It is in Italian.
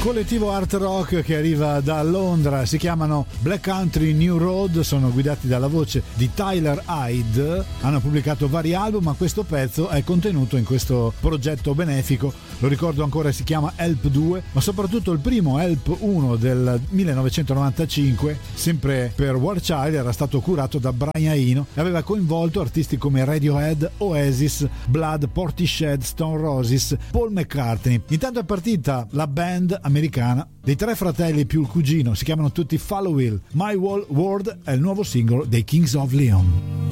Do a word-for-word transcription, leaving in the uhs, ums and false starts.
Collettivo art rock che arriva da Londra, si chiamano Black Country New Road, sono guidati dalla voce di Tyler Hyde, hanno pubblicato vari album, ma questo pezzo è contenuto in questo progetto benefico, lo ricordo ancora, si chiama Help due, ma soprattutto il primo Help uno del millenovecentonovantacinque, sempre per War Child, era stato curato da Brian Eno e aveva coinvolto artisti come Radiohead, Oasis, Blood, Portishead, Stone Roses, Paul McCartney. Intanto è partita la band americana dei tre fratelli più il cugino, si chiamano tutti Follow Will. My Whole World è il nuovo singolo dei Kings of Leon.